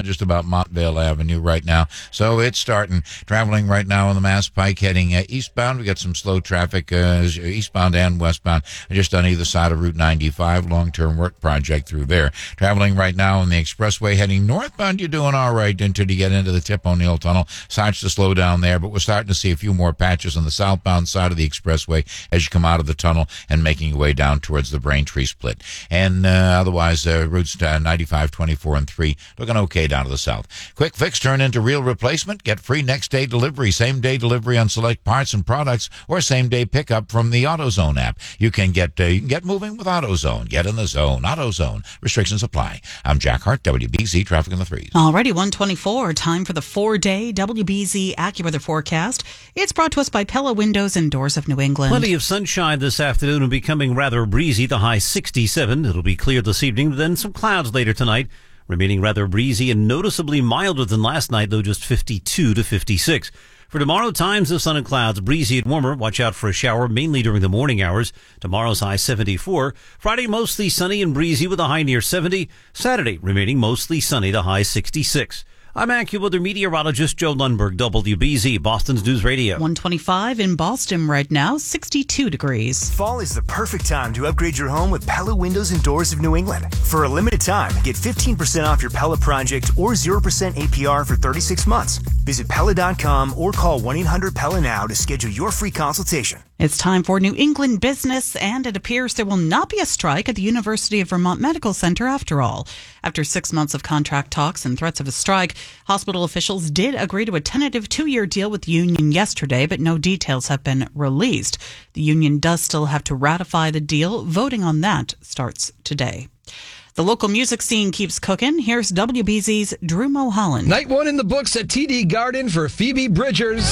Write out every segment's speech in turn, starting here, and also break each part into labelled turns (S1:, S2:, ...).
S1: just about Montvale Avenue right now. So it's starting. Traveling right now on the Mass Pike heading eastbound. We got some slow traffic eastbound and westbound, just on either side of Route 95. Long-term work project through there. Traveling right now on the expressway heading northbound. You're doing all right until you get into the Tip O'Neill Tunnel. Starts to slow down there, but we're starting to see a few more patches on the southbound side of the expressway as you come out of the tunnel and making your way down towards the Braintree split. And otherwise, routes 95, 24, and 3 looking okay down to the south. Quick fix turn into real replacement. Get free next-day delivery, same-day delivery on select parts and products, or same-day pickup from the AutoZone app. You can get moving with AutoZone. Get in the zone. AutoZone. Restrictions apply. I'm Jack Hart, WBZ Traffic in the 3s.
S2: Alrighty, 124. Time for the 4-day WBZ AccuWeather forecast. It's brought to us by Pella Windows and Doors of New England.
S3: Plenty of sunshine this afternoon and becoming rather breezy. The high 67. It'll be clear this evening, then some clouds later tonight. Remaining rather breezy and noticeably milder than last night, though just 52 to 56. For tomorrow, times of sun and clouds, breezy and warmer. Watch out for a shower, mainly during the morning hours. Tomorrow's high 74. Friday, mostly sunny and breezy with a high near 70. Saturday, remaining mostly sunny, the high 66. I'm AccuWeather meteorologist Joe Lundberg, WBZ, Boston's News Radio.
S2: 125 in Boston right now, 62 degrees.
S4: Fall is the perfect time to upgrade your home with Pella Windows and Doors of New England. For a limited time, get 15% off your Pella project or 0% APR for 36 months. Visit Pella.com or call 1-800-PELLA now to schedule your free consultation.
S2: It's time for New England business, and it appears there will not be a strike at the University of Vermont Medical Center after all. After 6 months of contract talks and threats of a strike, hospital officials did agree to a tentative 2-year deal with the union yesterday, but no details have been released. The union does still have to ratify the deal. Voting on that starts today. The local music scene keeps cooking. Here's WBZ's Drew Mulholland.
S5: Night 1 in the books at TD Garden for Phoebe Bridgers.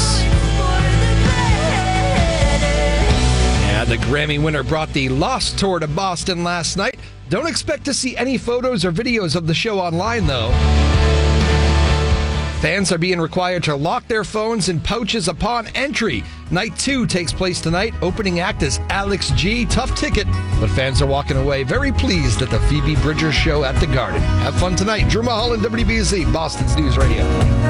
S5: And the Grammy winner brought the Lost tour to Boston last night. Don't expect to see any photos or videos of the show online, though. Fans are being required to lock their phones in pouches upon entry. Night 2 takes place tonight. Opening act is Alex G. Tough ticket, but fans are walking away very pleased at the Phoebe Bridgers show at the Garden. Have fun tonight. Drew Mulholland, WBZ, Boston's News Radio.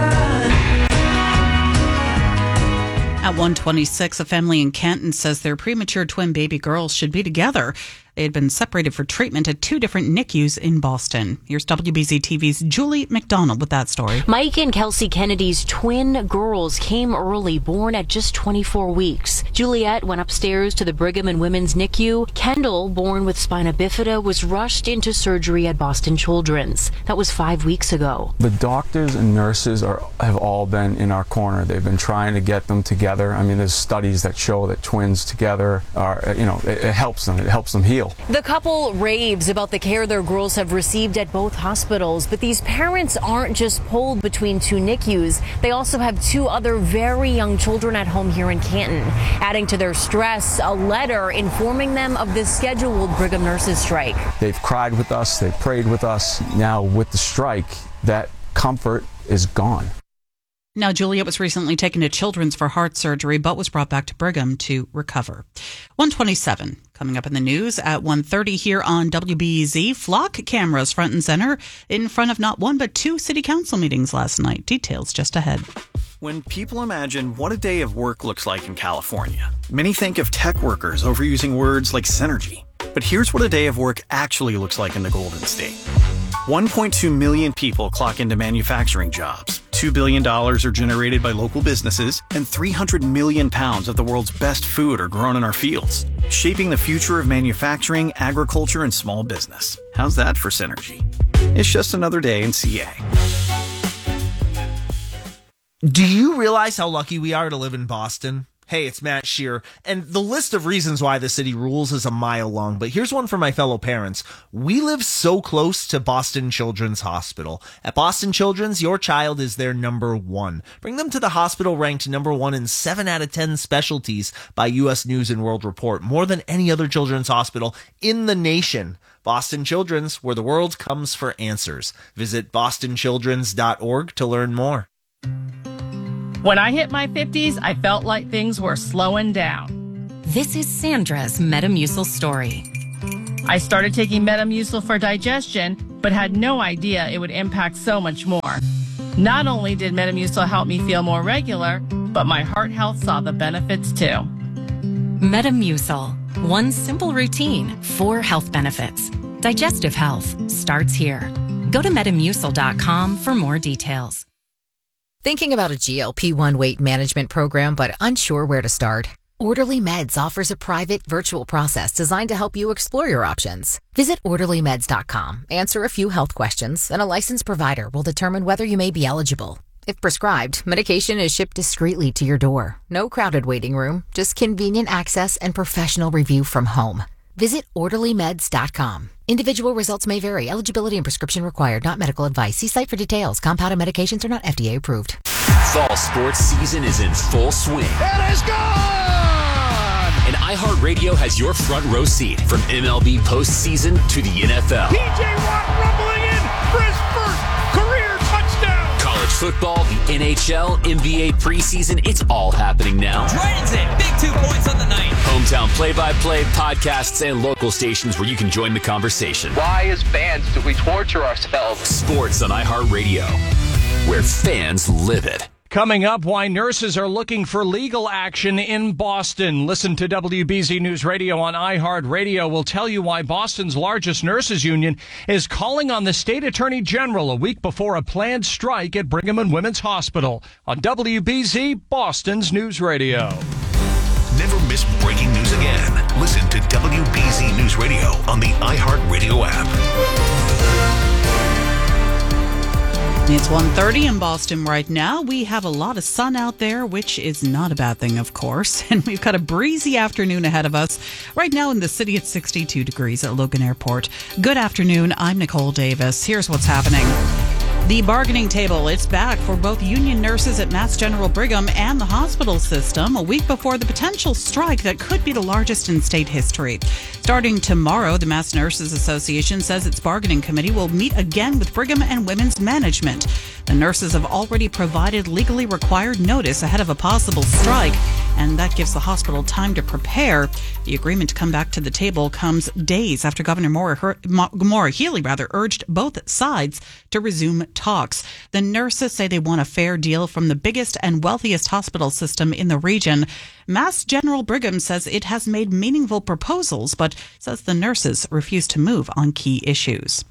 S2: At 126, a family in Canton says their premature twin baby girls should be together. They had been separated for treatment at 2 different NICUs in Boston. Here's WBZ TV's Julie McDonald with that story.
S6: Mike and Kelsey Kennedy's twin girls came early, born at just 24 weeks. Juliet went upstairs to the Brigham and Women's NICU. Kendall, born with spina bifida, was rushed into surgery at Boston Children's. That was 5 weeks ago.
S7: The doctors and nurses have all been in our corner. They've been trying to get them together. I mean, there's studies that show that twins together are, it helps them. It helps them heal.
S6: The couple raves about the care their girls have received at both hospitals, but these parents aren't just pulled between 2 NICUs. They also have 2 other very young children at home here in Canton. Adding to their stress, a letter informing them of the scheduled Brigham nurses strike.
S7: They've cried with us, they've prayed with us. Now with the strike, that comfort is gone.
S2: Now, Juliet was recently taken to Children's for heart surgery, but was brought back to Brigham to recover. 127, coming up in the news at 1:30 here on WBEZ. Flock cameras front and center in front of not 1 but 2 city council meetings last night. Details just ahead.
S8: When people imagine what a day of work looks like in California, many think of tech workers overusing words like synergy. But here's what a day of work actually looks like in the Golden State. 1.2 million people clock into manufacturing jobs. $2 billion are generated by local businesses, and 300 million pounds of the world's best food are grown in our fields, shaping the future of manufacturing, agriculture, and small business. How's that for synergy? It's just another day in CA.
S9: Do you realize how lucky we are to live in Boston? Hey, it's Matt Shear, and the list of reasons why the city rules is a mile long, but here's one for my fellow parents. We live so close to Boston Children's Hospital. At Boston Children's, your child is their number 1. Bring them to the hospital ranked number 1 in 7 out of 10 specialties by U.S. News & World Report, more than any other children's hospital in the nation. Boston Children's, where the world comes for answers. Visit bostonchildrens.org to learn more.
S10: When I hit my 50s, I felt like things were slowing down.
S11: This is Sandra's Metamucil story.
S10: I started taking Metamucil for digestion, but had no idea it would impact so much more. Not only did Metamucil help me feel more regular, but my heart health saw the benefits too.
S11: Metamucil. One simple routine, 4 health benefits. Digestive health starts here. Go to Metamucil.com for more details.
S12: Thinking about a GLP-1 weight management program but unsure where to start? Orderly Meds offers a private virtual process designed to help you explore your options. Visit OrderlyMeds.com, answer a few health questions, and a licensed provider will determine whether you may be eligible. If prescribed, medication is shipped discreetly to your door. No crowded waiting room, just convenient access and professional review from home. Visit OrderlyMeds.com. Individual results may vary. Eligibility and prescription required. Not medical advice. See site for details. Compounded medications are not FDA approved.
S13: Fall sports season is in full swing.
S14: It is gone!
S13: And iHeartRadio has your front row seat from MLB postseason to the NFL.
S14: P.J. Watt rumbling in for his first career touchdown.
S13: College football, the NHL, NBA preseason, it's all happening now.
S15: Dragons in, big 2 points on the night.
S13: Hometown play-by-play, podcasts, and local stations where you can join the conversation.
S16: Why, as fans, do we torture ourselves?
S13: Sports on iHeartRadio, where fans live it.
S17: Coming up, why nurses are looking for legal action in Boston. Listen to WBZ News Radio on iHeartRadio. We'll tell you why Boston's largest nurses union is calling on the state attorney general a week before a planned strike at Brigham and Women's Hospital on WBZ, Boston's News Radio.
S18: Never miss breaking news again. Listen to WBZ News Radio on the iHeartRadio app.
S2: It's 1:30 in Boston right now. We have a lot of sun out there, which is not a bad thing, of course. And we've got a breezy afternoon ahead of us. Right now in the city, it's 62 degrees at Logan Airport. Good afternoon. I'm Nicole Davis. Here's what's happening. The bargaining table, it's back for both union nurses at Mass General Brigham and the hospital system a week before the potential strike that could be the largest in state history. Starting tomorrow, the Mass Nurses Association says its bargaining committee will meet again with Brigham and Women's management. The nurses have already provided legally required notice ahead of a possible strike, and that gives the hospital time to prepare. The agreement to come back to the table comes days after Governor Maura Healey urged both sides to resume talks. The nurses say they want a fair deal from the biggest and wealthiest hospital system in the region. Mass General Brigham says it has made meaningful proposals, but says the nurses refuse to move on key issues.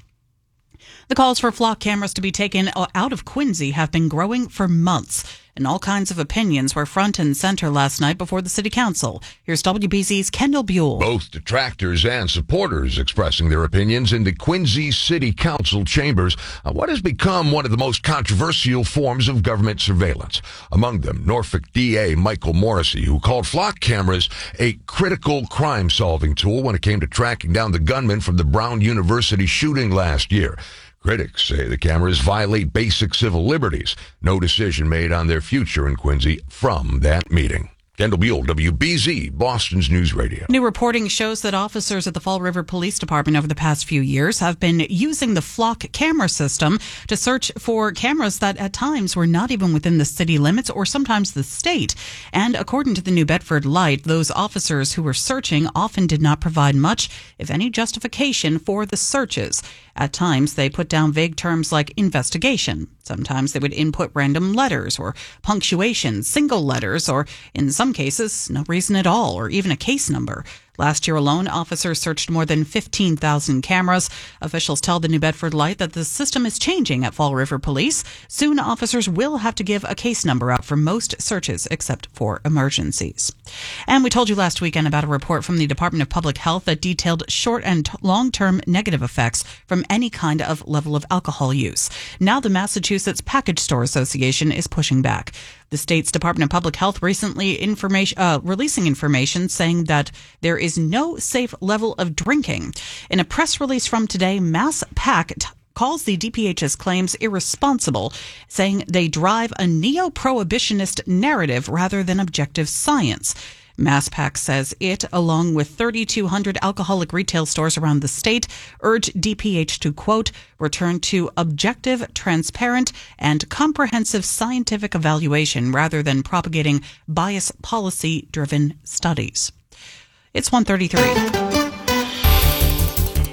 S2: The calls for flock cameras to be taken out of Quincy have been growing for months, and all kinds of opinions were front and center last night before the city council. Here's WBZ's Kendall Buell.
S19: Both detractors and supporters expressing their opinions in the Quincy City Council chambers on what has become one of the most controversial forms of government surveillance. Among them, Norfolk DA Michael Morrissey, who called flock cameras a critical crime-solving tool when it came to tracking down the gunman from the Brown University shooting last year. Critics say the cameras violate basic civil liberties. No decision made on their future in Quincy from that meeting. Kendall Buell, WBZ, Boston's News Radio.
S2: New reporting shows that officers at the Fall River Police Department over the past few years have been using the flock camera system to search for cameras that at times were not even within the city limits or sometimes the state. And according to the New Bedford Light, those officers who were searching often did not provide much, if any, justification for the searches. At times, they put down vague terms like investigation. Sometimes they would input random letters or punctuation, single letters, or in some cases, no reason at all, or even a case number. Last year alone, officers searched more than 15,000 cameras. Officials tell the New Bedford Light that the system is changing at Fall River Police. Soon, officers will have to give a case number out for most searches, except for emergencies. And we told you last weekend about a report from the Department of Public Health that detailed short and long-term negative effects from any kind of level of alcohol use. Now the Massachusetts Package Store Association is pushing back. The state's Department of Public Health recently releasing information saying that there is no safe level of drinking. In a press release from today, MassPac calls the DPH's claims irresponsible, saying they drive a neo-prohibitionist narrative rather than objective science. MassPac says it, along with 3,200 alcoholic retail stores around the state, urge DPH to, quote, return to objective, transparent, and comprehensive scientific evaluation rather than propagating bias policy-driven studies. It's 1:33.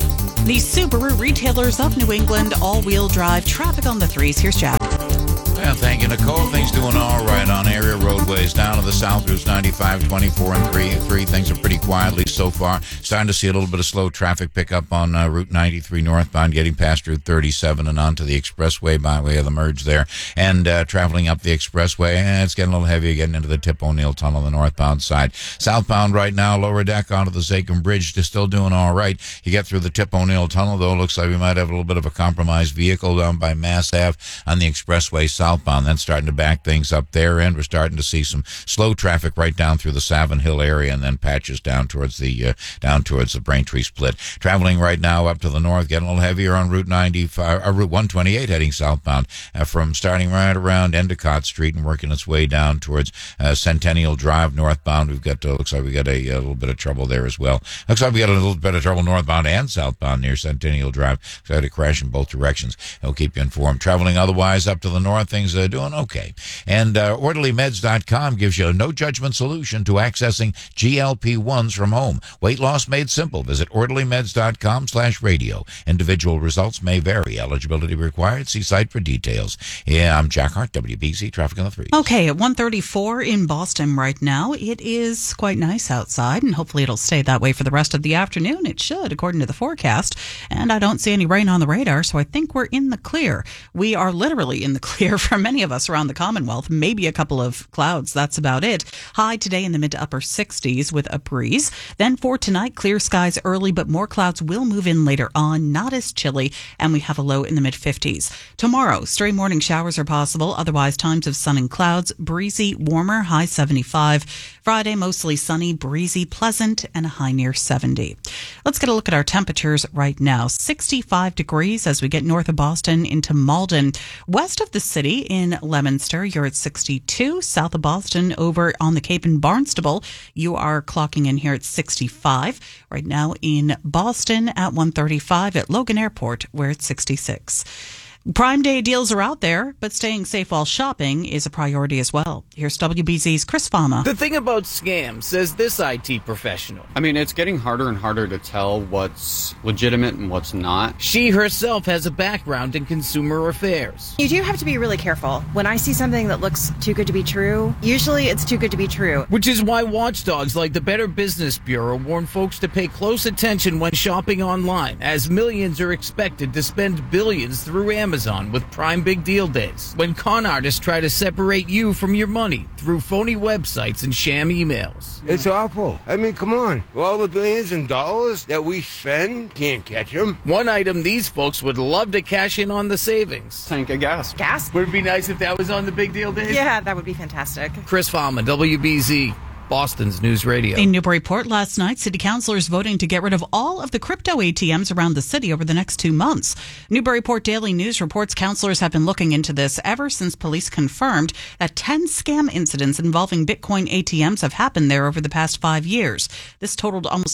S2: The Subaru Retailers of New England all-wheel drive traffic on the 3s. Here's Jack.
S1: Yeah, thank you, Nicole. Things doing all right on area roadways. Down to the south, routes 95, 24, and 3. Things are pretty quiet, at least so far. Starting to see a little bit of slow traffic pickup on Route 93 northbound, getting past Route 37 and onto the expressway by way of the merge there. And traveling up the expressway, it's getting a little heavier getting into the Tip O'Neill Tunnel on the northbound side. Southbound right now, lower deck onto the Zachem Bridge, just still doing all right. You get through the Tip O'Neill Tunnel, though, looks like we might have a little bit of a compromised vehicle down by Mass Ave on the expressway southbound. That's starting to back things up there, and we're starting to see some slow traffic right down through the Savin Hill area, and then patches down towards the Braintree split. Traveling right now up to the north, getting a little heavier on Route 95, Route 128, heading southbound from starting right around Endicott Street and working its way down towards Centennial Drive northbound. We've got looks like we got a little bit of trouble there as well. Looks like we got a little bit of trouble northbound and southbound near Centennial Drive. So I had to crash in both directions. I'll keep you informed. Traveling otherwise up to the north, things are doing okay. And OrderlyMeds.com gives you a no-judgment solution to accessing GLP-1s from home. Weight loss made simple. Visit OrderlyMeds.com/radio. Individual results may vary. Eligibility required. See site for details. Yeah, I'm Jack Hart, WBC Traffic on the 3.
S2: Okay, at 1:34 in Boston right now. It is quite nice outside, and hopefully it'll stay that way for the rest of the afternoon. It should, according to the forecast. And I don't see any rain on the radar, so I think we're in the clear. We are literally in the clear for many of us around the Commonwealth. Maybe a couple of clouds. That's about it. High today in the mid to upper 60s with a breeze. Then for tonight, clear skies early, but more clouds will move in later on. Not as chilly, and we have a low in the mid 50s. Tomorrow, stray morning showers are possible. Otherwise, times of sun and clouds. Breezy, warmer, high 75. Friday, mostly sunny, breezy, pleasant, and a high near 70. Let's get a look at our temperatures right now. 65 degrees as we get north of Boston into Malden. West of the city in Leominster, you're at 62. South of Boston over on the Cape in Barnstable, you are clocking in here at 65. Right now in Boston at 135. At Logan Airport, we're at 66. Prime Day deals are out there, but staying safe while shopping is a priority as well. Here's WBZ's Chris Fama.
S20: The thing about scams, says this IT professional.
S21: I mean, it's getting harder and harder to tell what's legitimate and what's not.
S20: She herself has a background in consumer affairs.
S22: You do have to be really careful. When I see something that looks too good to be true, usually it's too good to be true.
S20: Which is why watchdogs like the Better Business Bureau warn folks to pay close attention when shopping online, as millions are expected to spend billions through Amazon with Prime Big Deal Days, when con artists try to separate you from your money through phony websites and sham emails.
S23: It's awful. I mean, come on. All the billions and dollars that we spend, can't catch them.
S20: One item these folks would love to cash in on the savings.
S21: Tank of gas.
S22: Gas?
S20: Would it be nice if that was on the Big Deal Days?
S22: Yeah, that would be fantastic.
S20: Chris Fama, WBZ. Boston's News Radio.
S2: In Newburyport last night, city councilors voting to get rid of all of the crypto ATMs around the city over the next 2 months. Newburyport Daily News reports councilors have been looking into this ever since police confirmed that 10 scam incidents involving Bitcoin ATMs have happened there over the past 5 years. This totaled almost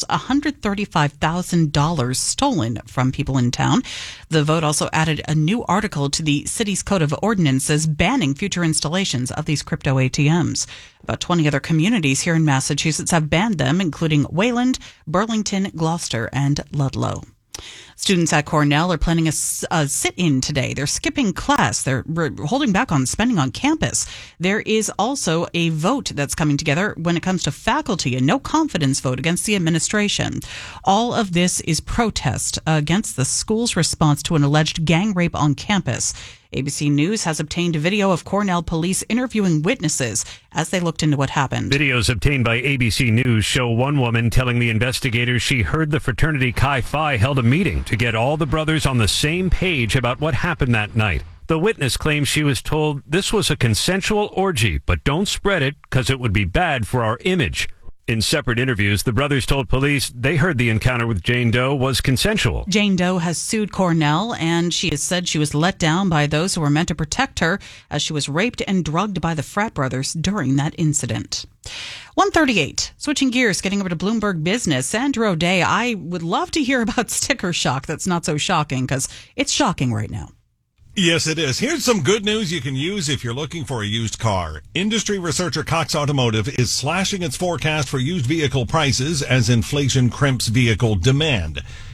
S2: $135,000 stolen from people in town. The vote also added a new article to the city's code of ordinances banning future installations of these crypto ATMs. About 20 other communities here in Massachusetts have banned them, including Wayland, Burlington, Gloucester, and Ludlow. Students at Cornell are planning a sit-in today. They're skipping class. They're holding back on spending on campus. There is also a vote that's coming together when it comes to faculty, a no-confidence vote against the administration. All of this is protest against the school's response to an alleged gang rape on campus. ABC News has obtained a video of Cornell police interviewing witnesses as they looked into what happened.
S24: Videos obtained by ABC News show one woman telling the investigators she heard the fraternity Chi Phi held a meeting to get all the brothers on the same page about what happened that night. The witness claims she was told this was a consensual orgy, but don't spread it because it would be bad for our image. In separate interviews, the brothers told police they heard the encounter with Jane Doe was consensual.
S2: Jane Doe has sued Cornell, and she has said she was let down by those who were meant to protect her as she was raped and drugged by the frat brothers during that incident. 1:38. Switching gears, getting over to Bloomberg Business. Andrew O'Day, I would love to hear about sticker shock that's not so shocking, because it's shocking right now.
S25: Yes, it is. Here's some good news you can use if you're looking for a used car. Industry researcher Cox Automotive is slashing its forecast for used vehicle prices as inflation crimps vehicle demand.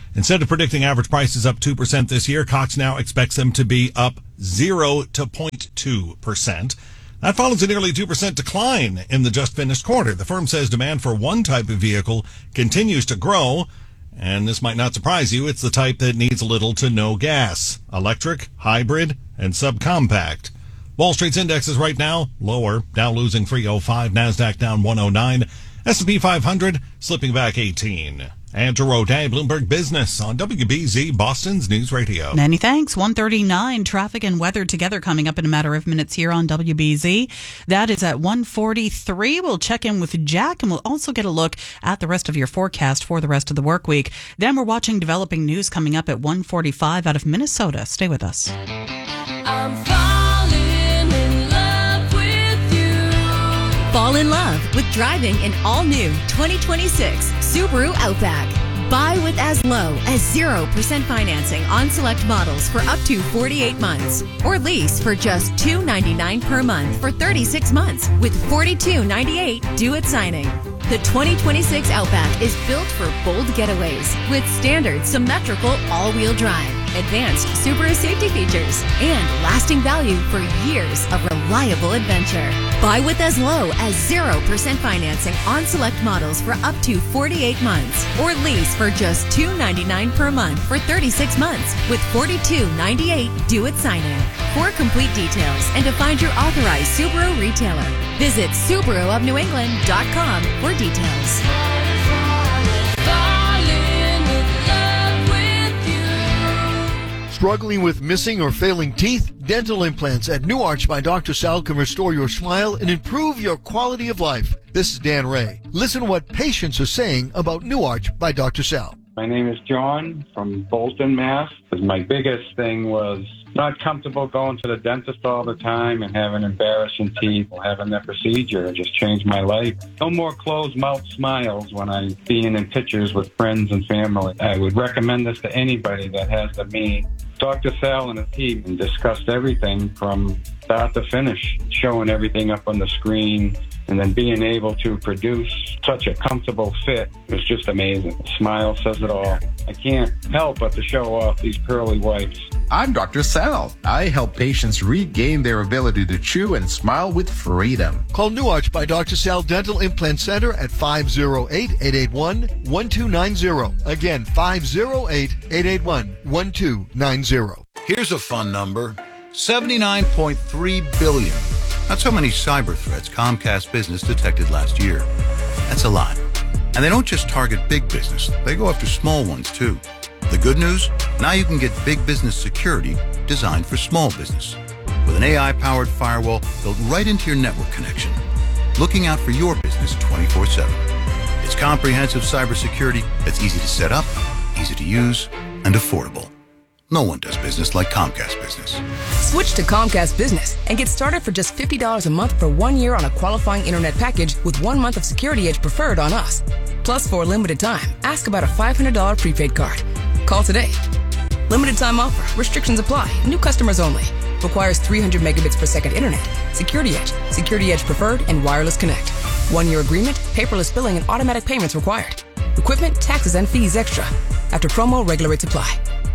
S25: Instead of predicting average prices up 2% this year, Cox now expects them to be up 0 to 0.2%. That follows a nearly 2% decline in the just finished quarter. The firm says demand for one type of vehicle continues to grow, and this might not surprise you. It's the type that needs little to no gas: electric, hybrid, and subcompact. Wall Street's indexes right now lower. Dow losing 305, NASDAQ down 109, S&P 500 slipping back 18. Andrew O'Day, Bloomberg Business on WBZ, Boston's News Radio.
S2: Many thanks. 1:39, traffic and weather together coming up in a matter of minutes here on WBZ. That is at 1:43. We'll check in with Jack, and we'll also get a look at the rest of your forecast for the rest of the work week. Then we're watching developing news coming up at 1:45 out of Minnesota. Stay with us.
S3: I'm falling in love with you. Fall in love with driving an all-new 2026 Subaru Outback. Buy with as low as 0% financing on select models for up to 48 months. Or lease for just $299 per month for 36 months with $42.98 due at signing. The 2026 Outback is built for bold getaways with standard symmetrical all-wheel drive, advanced Subaru safety features, and lasting value for years of reliable adventure. Buy with as low as 0% financing on select models for up to 48 months. Or lease for just $299 per month for 36 months with $42.98 due at signing. For complete details and to find your authorized Subaru retailer, visit SubaruofNewEngland.com for details.
S4: Struggling with missing or failing teeth? Dental implants at New Arch by Dr. Sal can restore your smile and improve your quality of life. This is Dan Ray. Listen to what patients are saying about New Arch by Dr. Sal.
S5: My name is John from Bolton, Mass. My biggest thing was not comfortable going to the dentist all the time and having embarrassing teeth. Having that procedure just changed my life. No more closed mouth smiles when I'm being in pictures with friends and family. I would recommend this to anybody that has the means. Dr. Sal and his team discussed everything from start to finish, showing everything up on the screen, and then being able to produce such a comfortable fit was just amazing. The smile says it all. I can't help but to show off these pearly whites.
S6: I'm Dr. Sal. I help patients regain their ability to chew and smile with freedom.
S4: Call New Arch by Dr. Sal Dental Implant Center at 508-881-1290. Again, 508-881-1290.
S7: Here's a fun number. 79.3 billion. That's how many cyber threats Comcast Business detected last year. That's a lot. And they don't just target big business. They go after small ones, too. The good news? Now you can get big business security designed for small business. With an AI-powered firewall built right into your network connection. Looking out for your business 24/7. It's comprehensive cybersecurity that's easy to set up, easy to use, and affordable. No one does business like Comcast Business.
S26: Switch to Comcast Business and get started for just $50 a month for 1 year on a qualifying internet package with 1 month of Security Edge Preferred on us. Plus, for a limited time, ask about a $500 prepaid card. Call today. Limited time offer. Restrictions apply. New customers only. Requires 300 megabits per second internet. Security Edge, Security Edge Preferred, and Wireless Connect. 1 year agreement, paperless billing, and automatic payments required. Equipment, taxes, and fees extra. After promo, regular rates apply.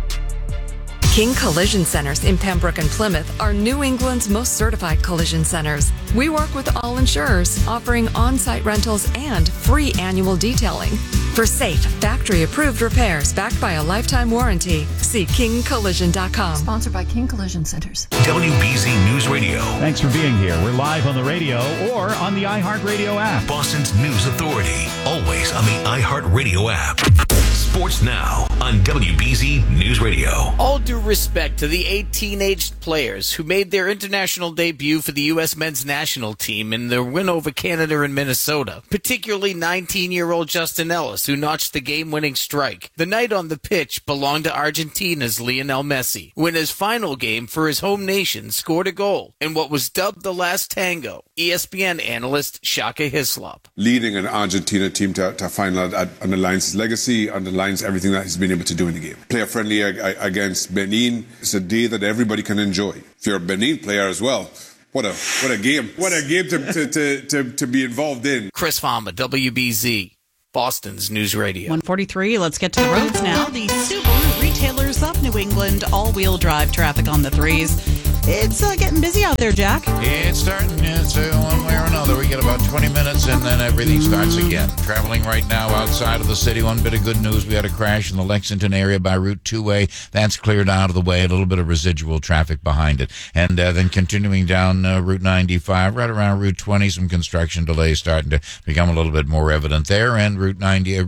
S27: King Collision Centers in Pembroke and Plymouth are New England's most certified collision centers. We work with all insurers, offering on-site rentals and free annual detailing. For safe, factory-approved repairs backed by a lifetime warranty, see KingCollision.com.
S28: Sponsored by King Collision Centers.
S18: WBZ News Radio.
S29: Thanks for being here. We're live on the radio or on the iHeartRadio app.
S18: Boston's News Authority. Always on the iHeartRadio app. Sports Now on WBZ News Radio.
S20: All due respect to the 8 teenaged players who made their international debut for the U.S. men's national team in their win over Canada and Minnesota, particularly 19-year-old Justin Ellis, who notched the game-winning strike. The night on the pitch belonged to Argentina's Lionel Messi, who in his final game for his home nation scored a goal in what was dubbed the last tango. ESPN analyst Shaka Hislop.
S30: Leading an Argentina team to final underlines his legacy, underlines everything that he's been able to do in the game. Player friendly against Benin. It's a day that everybody can enjoy. If you're a Benin player as well, what a game! What a game to be involved in.
S20: Chris Farmer, WBZ. Boston's News Radio.
S2: 1:43. Let's get to the roads now. The Subaru retailers of New England, all-wheel drive traffic on the 3s. It's getting busy out there, Jack.
S1: It's starting. It's one way or another. We get about 20 minutes and then everything starts again. Traveling right now outside of the city. One bit of good news. We had a crash in the Lexington area by Route 2A. That's cleared out of the way. A little bit of residual traffic behind it. And then continuing down Route 95, right around Route 20, some construction delays starting to become a little bit more evident there. And Route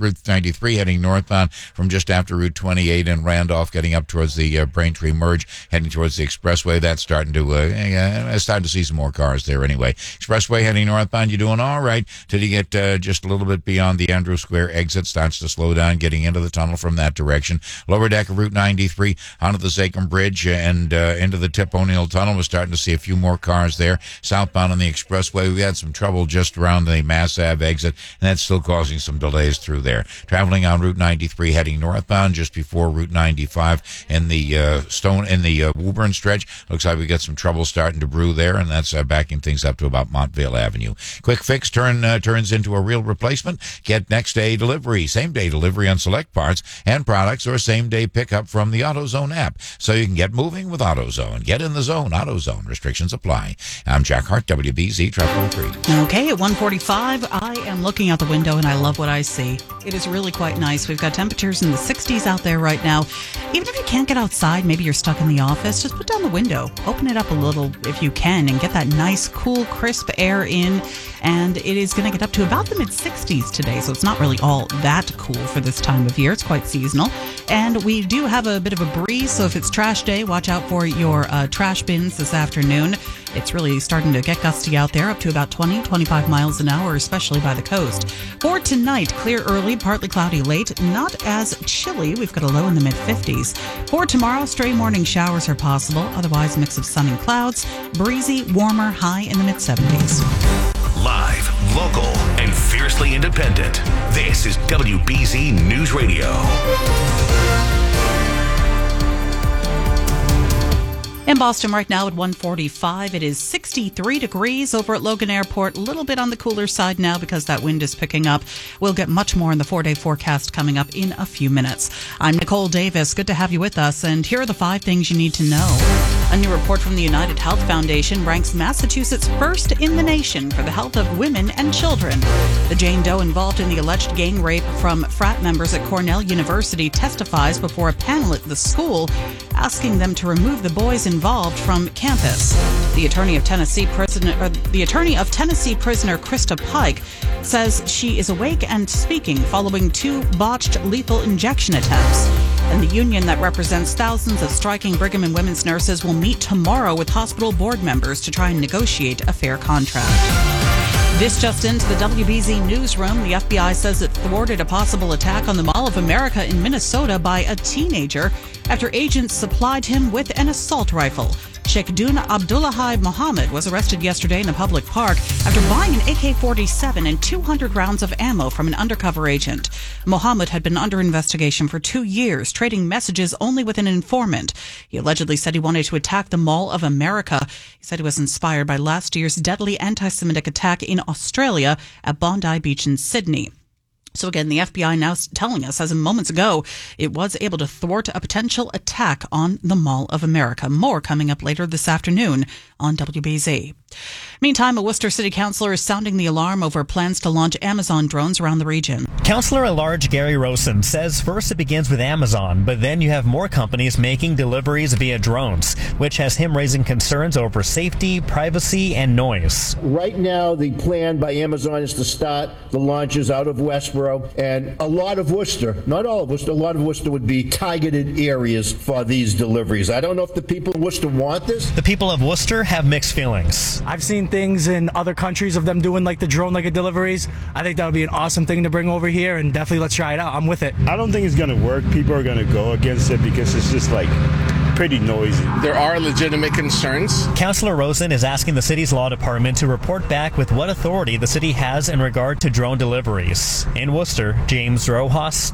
S1: 93 heading northbound from just after Route 28 in Randolph, getting up towards the Braintree Merge, heading towards the expressway. That's starting to see some more cars there anyway. Expressway heading northbound, you're doing all right till you get just a little bit beyond the Andrew Square exit. Starts to slow down getting into the tunnel from that direction. Lower deck of Route 93 onto the Zachem Bridge and into the Tip O'Neill Tunnel. We're starting to see a few more cars there. Southbound on the expressway, we had some trouble just around the Mass Ave exit, and that's still causing some delays through there. Traveling on Route 93 heading northbound just before Route 95 in the Woburn stretch. Looks like we got some trouble starting to brew there, and that's backing things up to about Montvale Avenue. Quick Fix turns into a real replacement. Get next-day delivery, same-day delivery on select parts and products, or same-day pickup from the AutoZone app. So you can get moving with AutoZone. Get in the zone. AutoZone. Restrictions apply. I'm Jack Hart, WBZ Traffic 3.
S2: Okay, at 1:45, I am looking out the window, and I love what I see. It is really quite nice. We've got temperatures in the 60s out there right now. Even if you can't get outside, maybe you're stuck in the office, just put down the window. Open it up a little if you can and get that nice, cool, crisp air in. And it is going to get up to about the mid-60s today, so it's not really all that cool for this time of year. It's quite seasonal. And we do have a bit of a breeze, so if it's trash day, watch out for your trash bins this afternoon. It's really starting to get gusty out there, up to about 20, 25 miles an hour, especially by the coast. For tonight, clear early, partly cloudy late, not as chilly. We've got a low in the mid-50s. For tomorrow, stray morning showers are possible, otherwise a mix of sun and clouds, breezy, warmer, high in the mid-70s.
S18: Live, local, and fiercely independent. This is WBZ News Radio.
S2: In Boston right now at 1:45, it is 63 degrees over at Logan Airport. A little bit on the cooler side now because that wind is picking up. We'll get much more in the 4-day forecast coming up in a few minutes. I'm Nicole Davis. Good to have you with us. And here are the 5 things you need to know. A new report from the United Health Foundation ranks Massachusetts first in the nation for the health of women and children. The Jane Doe involved in the alleged gang rape from frat members at Cornell University testifies before a panel at the school, asking them to remove the boys involved from campus. The attorney of Tennessee prisoner Krista Pike says she is awake and speaking following 2 botched lethal injection attempts. And the union that represents thousands of striking Brigham and Women's nurses will meet tomorrow with hospital board members to try and negotiate a fair contract. This just into the WBZ newsroom. The FBI says it thwarted a possible attack on the Mall of America in Minnesota by a teenager after agents supplied him with an assault rifle. Sheikh Duna Abdullahi Mohammed was arrested yesterday in a public park after buying an AK-47 and 200 rounds of ammo from an undercover agent. Mohammed had been under investigation for 2 years, trading messages only with an informant. He allegedly said he wanted to attack the Mall of America. He said he was inspired by last year's deadly anti-Semitic attack in Australia at Bondi Beach in Sydney. So again, the FBI now telling us, as of moments ago, it was able to thwart a potential attack on the Mall of America. More coming up later this afternoon on WBZ. Meantime, a Worcester City Councilor is sounding the alarm over plans to launch Amazon drones around the region.
S8: Councilor-at-Large Gary Rosen says first it begins with Amazon, but then you have more companies making deliveries via drones, which has him raising concerns over safety, privacy, and noise.
S9: Right now, the plan by Amazon is to start the launches out of Westboro, and a lot of Worcester, not all of Worcester, a lot of Worcester would be targeted areas for these deliveries. I don't know if the people in Worcester want this.
S8: The people of Worcester have mixed feelings.
S10: I've seen things in other countries of them doing like the drone like deliveries. I think that would be an awesome thing to bring over here, and definitely let's try it out. I'm with it.
S11: I don't think it's going to work. People are going to go against it because it's just like pretty noisy.
S12: There are legitimate concerns.
S8: Councillor Rosen is asking the city's law department to report back with what authority the city has in regard to drone deliveries. In Worcester, James Rojas,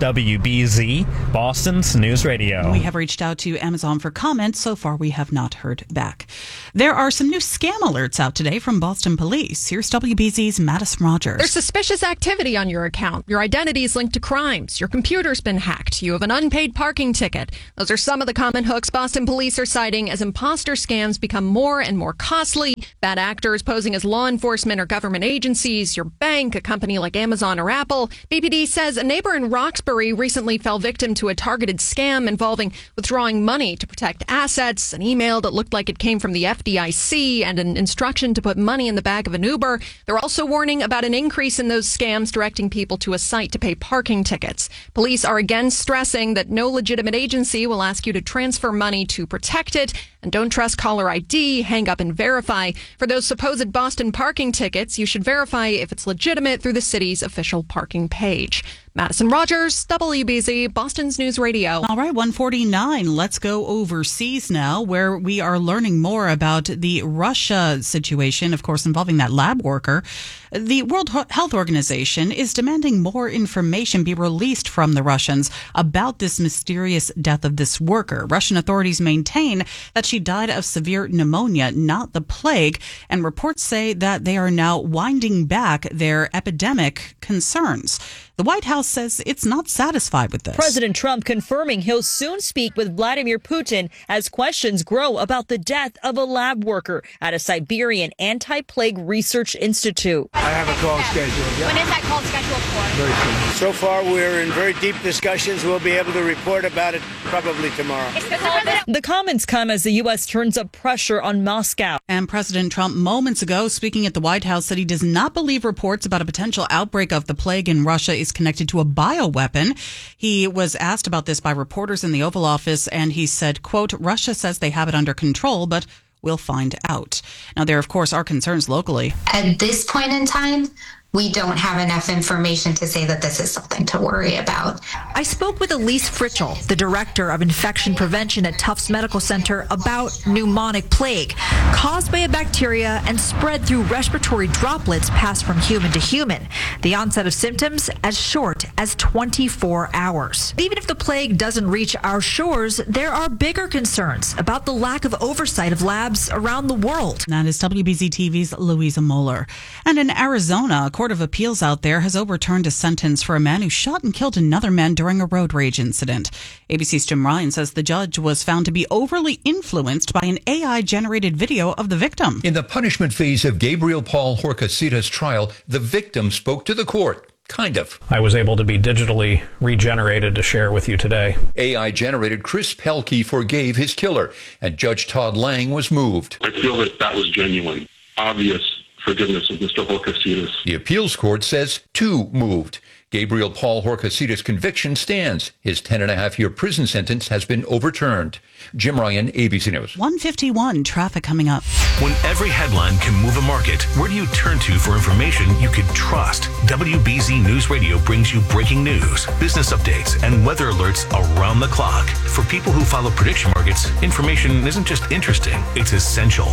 S8: WBZ, Boston's News Radio.
S2: We have reached out to Amazon for comment. So far, we have not heard back. There are some new scam alerts out today from Boston Police. Here's WBZ's Madison Rogers.
S13: There's suspicious activity on your account. Your identity is linked to crimes. Your computer's been hacked. You have an unpaid parking ticket. Those are some of the common hooks Boston Police are citing as imposter scams become more and more costly. Bad actors posing as law enforcement or government agencies, your bank, a company like Amazon or Apple. BPD says a neighbor in Roxbury recently fell victim to a targeted scam involving withdrawing money to protect assets, an email that looked like it came from the FDIC, and an instruction to put money in the back of an Uber. They're also warning about an increase in those scams directing people to a site to pay parking tickets. Police are again stressing that no legitimate agency will ask you to transfer money to protect it, and don't trust caller ID, hang up and verify. For those supposed Boston parking tickets, you should verify if it's legitimate through the city's official parking page. Madison Rogers, WBZ, Boston's News Radio.
S2: All right, 1:49. Let's go overseas now, where we are learning more about the Russia situation, of course, involving that lab worker. The World Health Organization is demanding more information be released from the Russians about this mysterious death of this worker. Russian authorities maintain that she died of severe pneumonia, not the plague, and reports say that they are now winding back their epidemic concerns. The White House says it's not satisfied with this.
S14: President Trump confirming he'll soon speak with Vladimir Putin as questions grow about the death of a lab worker at a Siberian anti-plague research institute.
S11: I have a call scheduled. Yeah.
S14: When is that call scheduled for?
S11: Very soon.
S15: So far, we're in very deep discussions. We'll be able to report about it probably tomorrow.
S14: The comments come as the U.S. turns up pressure on Moscow.
S2: And President Trump moments ago, speaking at the White House, said he does not believe reports about a potential outbreak of the plague in Russia is connected to a bioweapon. He was asked about this by reporters in the Oval Office, and he said, quote, Russia says they have it under control, but we'll find out. Now, there, of course, are concerns locally.
S16: At this point in time, we don't have enough information to say that this is something to worry about.
S17: I spoke with Elise Fritchell, the director of infection prevention at Tufts Medical Center, about pneumonic plague, caused by a bacteria and spread through respiratory droplets passed from human to human. The onset of symptoms as short as 24 hours. Even if the plague doesn't reach our shores, there are bigger concerns about the lack of oversight of labs around the world.
S2: That is WBZ TV's Louisa Moeller. And in Arizona, a Court of Appeals out there has overturned a sentence for a man who shot and killed another man during a road rage incident. ABC's Jim Ryan says the judge was found to be overly influenced by an AI-generated video of the victim.
S19: In the punishment phase of Gabriel Paul Horcasitas' trial, the victim spoke to the court. Kind of.
S21: I was able to be digitally regenerated to share with you today.
S19: AI-generated Chris Pelkey forgave his killer, and Judge Todd Lang was moved.
S23: I feel that was genuine, obvious forgiveness of Mr. Horcasitas.
S19: The appeals court says two moved. Gabriel Paul Horcasitas' conviction stands. His 10.5-year prison sentence has been overturned. Jim Ryan, ABC News.
S2: 151, traffic coming up.
S18: When every headline can move a market, where do you turn to for information you can trust? WBZ News Radio brings you breaking news, business updates, and weather alerts around the clock. For people who follow prediction markets, information isn't just interesting, it's essential.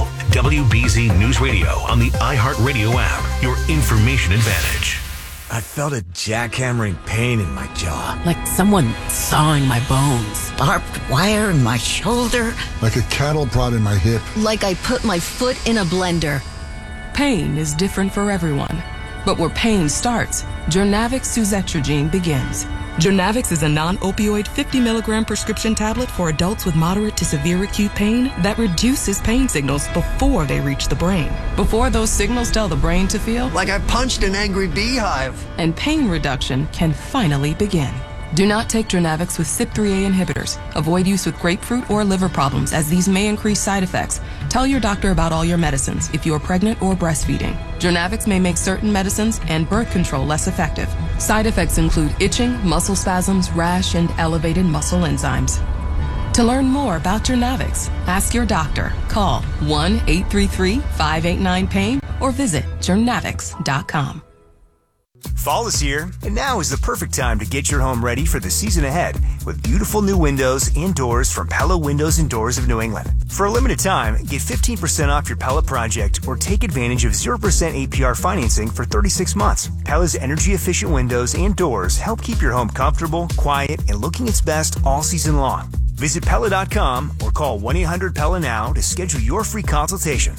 S18: WBZ News Radio on the iHeartRadio app, your information advantage.
S31: I felt a jackhammering pain in my jaw.
S32: Like someone sawing my bones.
S33: Barbed wire in my shoulder.
S34: Like a cattle prod in my hip.
S32: Like I put my foot in a blender. Pain is different for everyone. But where pain starts, Jurnavix suzetrigine begins. Jurnavix is a non-opioid 50-milligram prescription tablet for adults with moderate to severe acute pain that reduces pain signals before they reach the brain. Before those signals tell the brain to feel
S31: like I punched an angry beehive.
S32: And pain reduction can finally begin. Do not take Jurnavix with CYP3A inhibitors. Avoid use with grapefruit or liver problems, as these may increase side effects. Tell your doctor about all your medicines if you are pregnant or breastfeeding. Jurnavix may make certain medicines and birth control less effective. Side effects include itching, muscle spasms, rash, and elevated muscle enzymes. To learn more about Jurnavix, ask your doctor. Call 1-833-589-PAIN or visit Jurnavix.com.
S3: Fall is here, and now is the perfect time to get your home ready for the season ahead with beautiful new windows and doors from Pella Windows and Doors of New England. For a limited time, get 15% off your Pella project or take advantage of 0% APR financing for 36 months. Pella's energy-efficient windows and doors help keep your home comfortable, quiet, and looking its best all season long. Visit Pella.com or call 1-800-PELLA now to schedule your free consultation.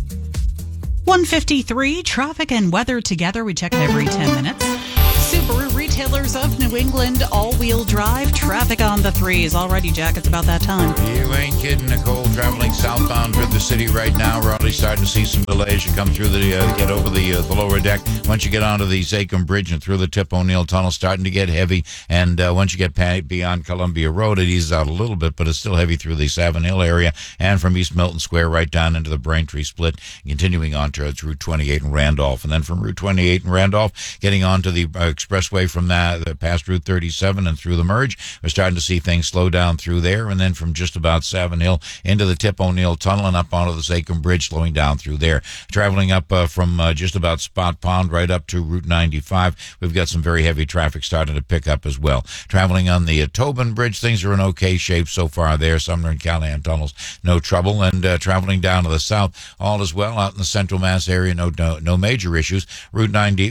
S2: 1:53, traffic and weather together. We check it every 10 minutes. Subaru Retailers of New England, all-wheel drive, traffic on the threes. Already, Jack, it's about that time.
S1: You ain't kidding, Nicole. Traveling southbound through the city right now. We're already starting to see some delays. You come through get over the lower deck. Once you get onto the Zachem Bridge and through the Tip O'Neill Tunnel, starting to get heavy. And once you get beyond Columbia Road, it eases out a little bit, but it's still heavy through the Savin Hill area and from East Milton Square right down into the Braintree Split, continuing on towards Route 28 and Randolph. And then from Route 28 and Randolph, getting onto the expressway from that, past Route 37 and through the merge, we're starting to see things slow down through there. And then from just about Savin Hill into the Tip O'Neill Tunnel and up onto the Zachem Bridge, slowing down through there. Traveling up from just about Spot Pond right up to Route 95, we've got some very heavy traffic starting to pick up as well. Traveling on the Tobin Bridge, things are in okay shape so far there. Sumner and Callahan tunnels, no trouble. And traveling down to the south, all is well. Out in the Central Mass area, no major issues. Route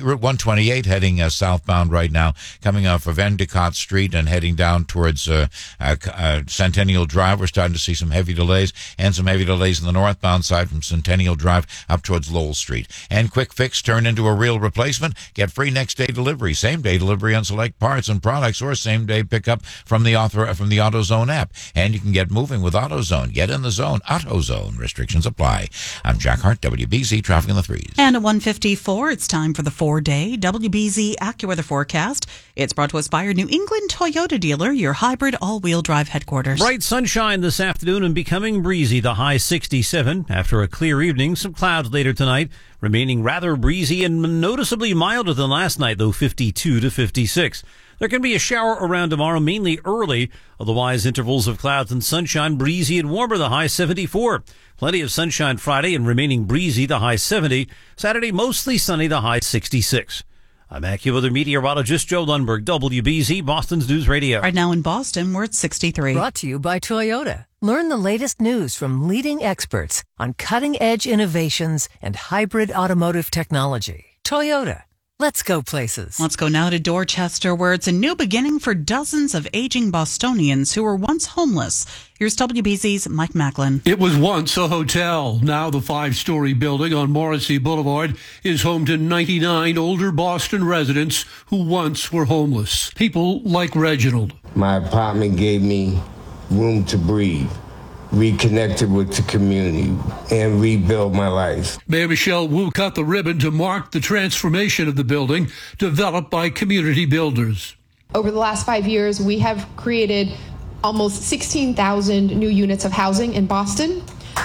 S1: 128 heading southbound right now, coming off of Endicott Street and heading down towards Centennial Drive. We're starting to see some heavy delays and some heavy delays in the northbound side from Centennial Drive up towards Lowell Street. And Quick Fix turned into a real replacement. Get free next-day delivery, same-day delivery on select parts and products, or same-day pickup from the AutoZone app. And you can get moving with AutoZone. Get in the zone. AutoZone. Restrictions apply. I'm Jack Hart, WBZ, traffic in the threes.
S2: And at 1:54, it's time for the 4-day WBZ AccuWeather forecast. It's brought to us by your New England Toyota dealer, your hybrid all-wheel drive headquarters.
S4: Bright sunshine this afternoon and becoming breezy, the high 67. After a clear evening, some clouds later tonight, remaining rather breezy and noticeably milder than last night, though 52 to 56. There can be a shower around tomorrow, mainly early. Otherwise, intervals of clouds and sunshine, breezy and warmer, the high 74. Plenty of sunshine Friday and remaining breezy, the high 70. Saturday, mostly sunny, the high 66. I'm AccuWeather meteorologist Joe Lundberg, WBZ, Boston's News Radio.
S2: Right now in Boston, we're at 63.
S5: Brought to you by Toyota. Learn the latest news from leading experts on cutting-edge innovations and hybrid automotive technology. Toyota. Let's go places.
S2: Let's go now to Dorchester, where it's a new beginning for dozens of aging Bostonians who were once homeless. Here's WBZ's Mike Macklin.
S6: It was once a hotel. Now the 5-story building on Morrissey Boulevard is home to 99 older Boston residents who once were homeless. People like Reginald.
S7: My apartment gave me room to breathe, reconnected with the community, and rebuild my life.
S6: Mayor Michelle Wu cut the ribbon to mark the transformation of the building developed by community builders.
S11: Over the last 5 years, we have created almost 16,000 new units of housing in Boston,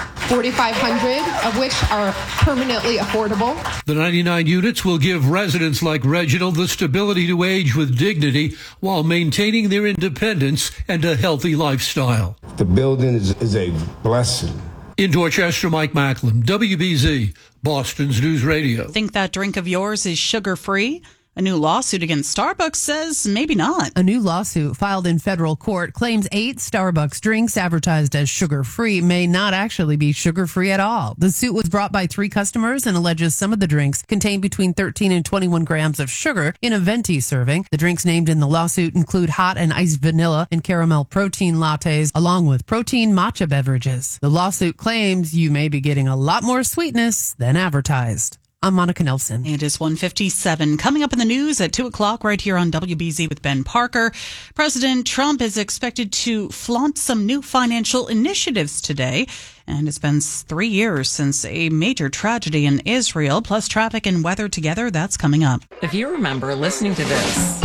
S11: 4,500 of which are permanently affordable.
S6: The 99 units will give residents like Reginald the stability to age with dignity while maintaining their independence and a healthy lifestyle.
S7: The building is a blessing.
S6: In Dorchester, Mike Macklin, WBZ, Boston's News Radio.
S2: Think that drink of yours is sugar-free? A new lawsuit against Starbucks says maybe not.
S22: A new lawsuit filed in federal court claims 8 Starbucks drinks advertised as sugar-free may not actually be sugar-free at all. The suit was brought by 3 customers and alleges some of the drinks contain between 13 and 21 grams of sugar in a venti serving. The drinks named in the lawsuit include hot and iced vanilla and caramel protein lattes, along with protein matcha beverages. The lawsuit claims you may be getting a lot more sweetness than advertised. I'm Monica Nelson.
S2: It is 1:57. Coming up in the news at 2 o'clock right here on WBZ with Ben Parker. President Trump is expected to flaunt some new financial initiatives today. And it's been 3 years since a major tragedy in Israel. Plus traffic and weather together. That's coming up.
S24: If you remember listening to this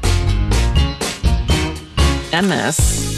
S24: and this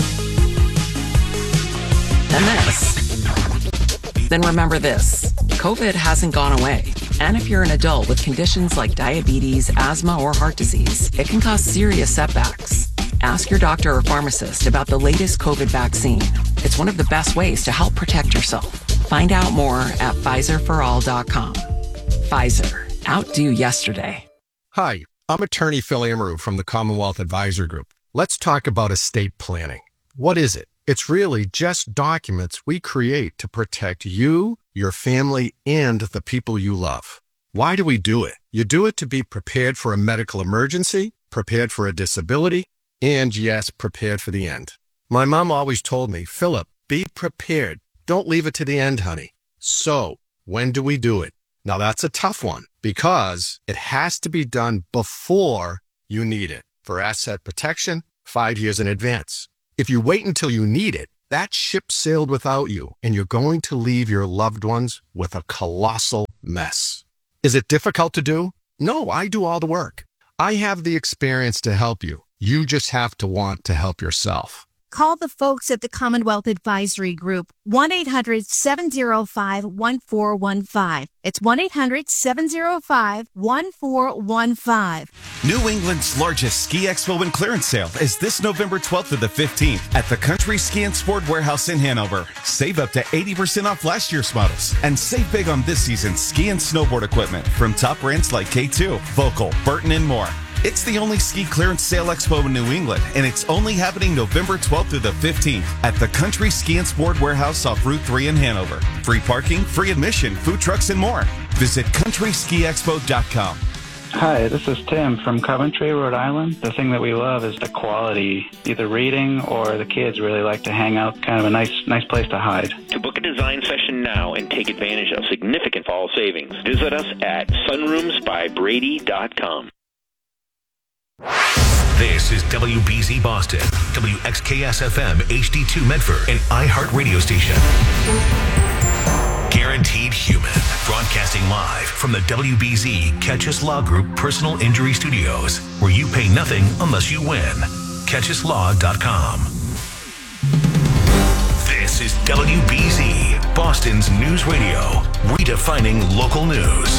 S24: and this, then remember this. COVID hasn't gone away. And if you're an adult with conditions like diabetes, asthma, or heart disease, it can cause serious setbacks. Ask your doctor or pharmacist about the latest COVID vaccine. It's one of the best ways to help protect yourself. Find out more at PfizerForAll.com. Pfizer. Outdo yesterday.
S25: Hi,
S8: I'm attorney Phil Amaru from the Commonwealth Advisor Group. Let's talk about estate planning. What is it? It's really just documents we create to protect you, your family, and the people you love. Why do we do it? You do it to be prepared for a medical emergency, prepared for a disability, and yes, prepared for the end. My mom always told me, Philip, be prepared. Don't leave it to the end, honey. So, when do we do it? Now that's a tough one because it has to be done before you need it. For asset protection, 5 years in advance. If you wait until you need it, that ship sailed without you, and you're going to leave your loved ones with a colossal mess. Is it difficult to do? No, I do all the work. I have the experience to help you. You just have to want to help yourself.
S9: Call the folks at the Commonwealth Advisory Group, 1-800-705-1415. It's 1-800-705-1415.
S10: New England's largest ski expo and clearance sale is this November 12th to the 15th at the Country Ski and Sport Warehouse in Hanover. Save up to 80% off last year's models and save big on this season's ski and snowboard equipment from top brands like K2, Vocal, Burton, and more. It's the only ski clearance sale expo in New England, and it's only happening November 12th through the 15th at the Country Ski and Sport Warehouse off Route 3 in Hanover. Free parking, free admission, food trucks, and more. Visit countryskiexpo.com.
S12: Hi, this is Tim from Coventry, Rhode Island. The thing that we love is the quality, either reading or the kids really like to hang out, kind of a nice place to hide.
S13: To book a design session now and take advantage of significant fall savings, visit us at sunroomsbybrady.com.
S18: This is WBZ Boston, WXKS-FM HD2 Medford, an iHeart radio station. Guaranteed Human, broadcasting live from the WBZ Catchus Law Group Personal Injury Studios, where you pay nothing unless you win. CatchusLaw.com. This is WBZ, Boston's news radio, redefining local news.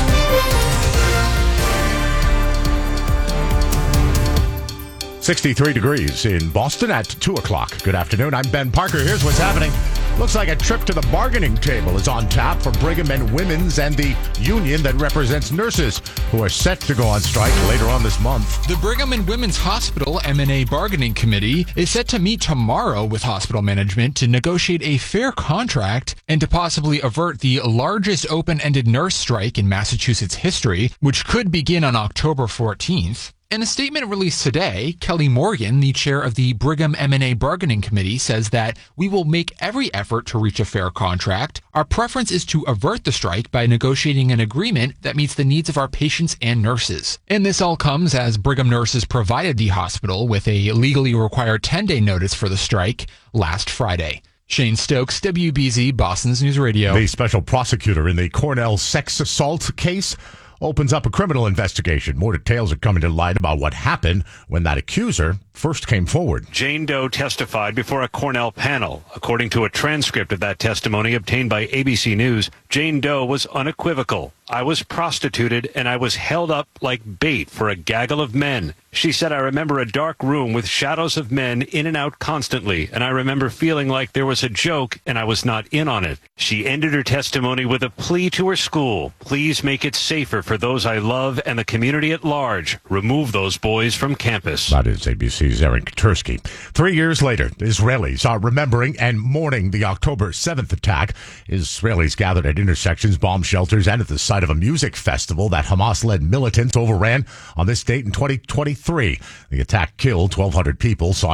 S14: 63 degrees in Boston at 2 o'clock. Good afternoon. I'm Ben Parker. Here's what's happening. Looks like a trip to the bargaining table is on tap for Brigham and Women's and the union that represents nurses who are set to go on strike later on this month.
S15: The Brigham and Women's Hospital M&A Bargaining Committee is set to meet tomorrow with hospital management to negotiate a fair contract and to possibly avert the largest open-ended nurse strike in Massachusetts history, which could begin on October 14th. In a statement released today, Kelly Morgan, the chair of the Brigham M&A Bargaining Committee, says that we will make every effort to reach a fair contract. Our preference is to avert the strike by negotiating an agreement that meets the needs of our patients and nurses. And this all comes as Brigham nurses provided the hospital with a legally required 10-day notice for the strike last Friday. Shane Stokes, WBZ, Boston's News Radio.
S14: The special prosecutor in the Cornell sex assault case opens up a criminal investigation. More details are coming to light about what happened when that accuser first came forward.
S20: Jane Doe testified before a Cornell panel. According to a transcript of that testimony obtained by ABC News, Jane Doe was unequivocal. I was prostituted and I was held up like bait for a gaggle of men. She said, I remember a dark room with shadows of men in and out constantly, and I remember feeling like there was a joke and I was not in on it. She ended her testimony with a plea to her school. Please make it safer for those I love and the community at large. Remove those boys from campus.
S14: That is ABC's Aaron Katursky. 3 years later, Israelis are remembering and mourning the October 7th attack. Israelis gathered at intersections, bomb shelters, and at the site of a music festival that Hamas-led militants overran on this date in 2023. The attack killed 1,200 people, saw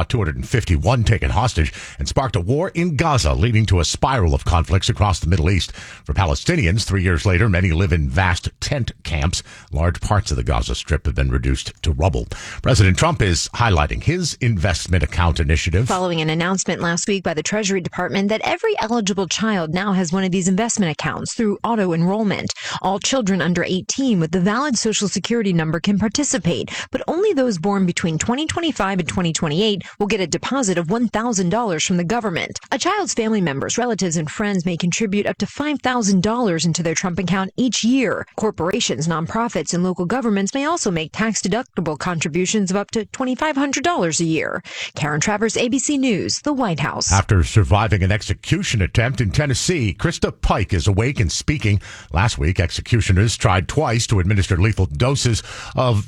S14: 251 taken hostage, and sparked a war in Gaza, leading to a spiral of conflicts across the Middle East. For Palestinians, 3 years later, many live in vast tent camps. Large parts of the Gaza Strip have been reduced to rubble. President Trump is highlighting his investment account initiative.
S25: Following an announcement last week by the Treasury Department that every eligible child now has one of these investment accounts through auto enrollment. All children under 18 with the valid Social Security number can participate, but only those born between 2025 and 2028 will get a deposit of $1,000 from the government. A child's family members, relatives, and friends may contribute up to $5,000 into their Trump account each year. Corporations, nonprofits, and local governments may also make tax-deductible contributions of up to $2,500 a year. Karen Travers, ABC News, the White House.
S14: After surviving an execution attempt in Tennessee, Krista Pike is awake and speaking. Last week, executioners tried twice to administer lethal doses of the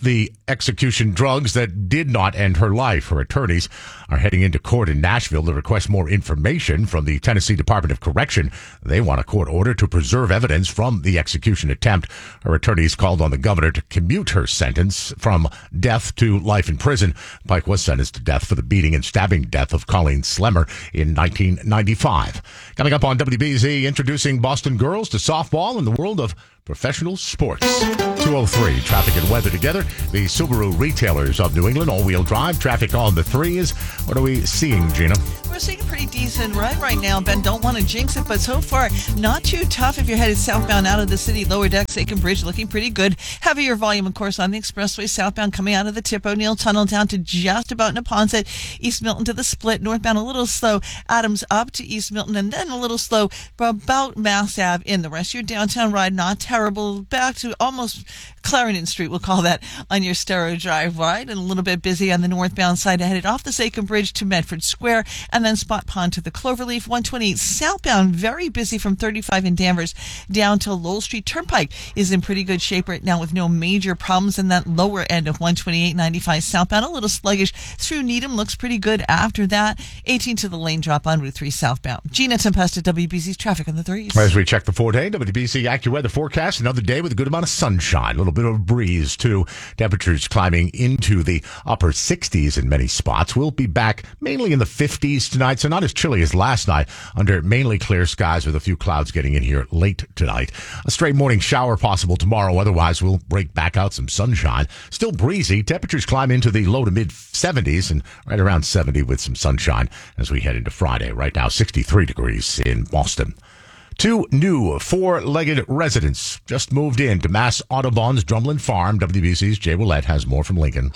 S14: execution drugs that did not end her life. Her attorneys are heading into court in Nashville to request more information from the Tennessee Department of Correction. They want a court order to preserve evidence from the execution attempt. Her attorneys called on the governor to commute her sentence from death to life in prison. Pike was sentenced to death for the beating and stabbing death of Colleen Slemmer in 1995. Coming up on WBZ, introducing Boston girls to softball in the world of professional sports. 2:03, traffic and weather together. The Subaru retailers of New England, all-wheel drive, traffic on the threes. What are we seeing, Gina?
S16: We're seeing a pretty decent ride right now, Ben. Don't want to jinx it, but so far, not too tough if you're headed southbound out of the city. Lower Decks, Aiken Bridge, looking pretty good. Heavier volume, of course, on the expressway southbound coming out of the Tip O'Neill Tunnel down to just about Neponset. East Milton to the Split. Northbound a little slow. Adams up to East Milton, and then a little slow about Mass Ave in. The rest of your downtown ride, not terrible. Back to almost Clarendon Street, we'll call that, on your Starrow Drive ride, and a little bit busy on the northbound side, headed off the Aiken Bridge to Medford Square, and then Spot Pond to the Cloverleaf. 128 southbound, very busy from 35 in Danvers down to Lowell Street. Turnpike is in pretty good shape right now with no major problems in that lower end of 128-95 southbound. A little sluggish through Needham, looks pretty good after that. 18 to the lane drop on Route 3 southbound. Gina Tempesta, WBC's traffic on the threes.
S14: As we check the 4-day WBC AccuWeather forecast, another day with a good amount of sunshine, a little bit of a breeze too. Temperatures climbing into the upper 60s in many spots. We'll be back mainly in the 50s tonight, so not as chilly as last night under mainly clear skies with a few clouds getting in here late tonight. A stray morning shower possible tomorrow, otherwise we'll break back out some sunshine. Still breezy, temperatures climb into the low to mid 70s and right around 70 with some sunshine as we head into Friday. Right now 63 degrees in Boston. Two new four-legged residents just moved in to Mass Audubon's Drumlin Farm. WBC's Jay Willett has more from Lincoln.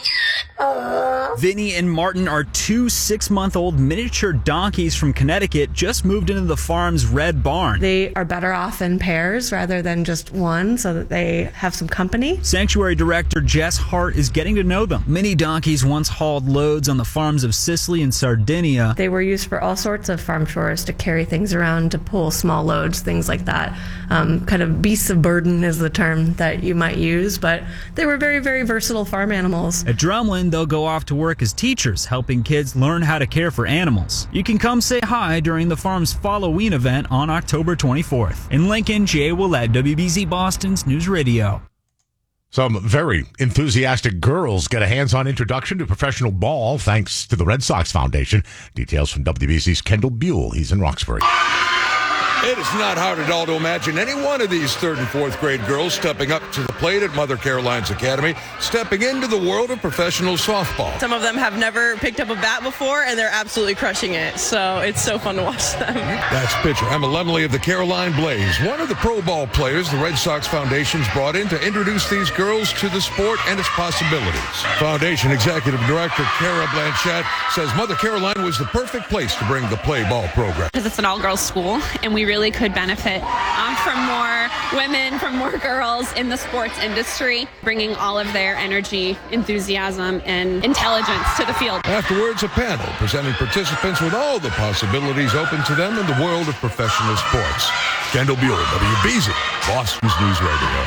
S17: Vinny and Martin are two 6-month-old miniature donkeys from Connecticut, just moved into the farm's red barn.
S19: They are better off in pairs rather than just one, so that they have some company.
S17: Sanctuary Director Jess Hart is getting to know them. Mini donkeys once hauled loads on the farms of Sicily and Sardinia.
S19: They were used for all sorts of farm chores, to carry things around, to pull small loads, things like that. Kind of beasts of burden is the term that you might use, but they were very, very versatile farm animals.
S17: At Drumlin, they'll go off to work as teachers, helping kids learn how to care for animals. You can come say hi during the farm's Halloween event on October 24th. In Lincoln, Jay Willett, WBZ Boston's News Radio.
S14: Some very enthusiastic girls get a hands-on introduction to professional ball thanks to the Red Sox Foundation. Details from WBC's Kendall Buell. He's in Roxbury.
S21: It is not hard at all to imagine any one of these 3rd and 4th grade girls stepping up to the plate at Mother Caroline's Academy, stepping into the world of professional softball.
S23: Some of them have never picked up a bat before, and they're absolutely crushing it. So it's so fun to watch them.
S21: That's pitcher Emma Lemley of the Caroline Blaze, one of the pro ball players the Red Sox Foundation's brought in to introduce these girls to the sport and its possibilities. Foundation Executive Director Kara Blanchett says Mother Caroline was the perfect place to bring the play ball program.
S26: Because it's an all-girls school, and we really could benefit from more women, from more girls in the sports industry, bringing all of their energy, enthusiasm, and intelligence to the field.
S21: Afterwards, a panel presenting participants with all the possibilities open to them in the world of professional sports. Kendall Buell, WBZ, Boston's News Radio.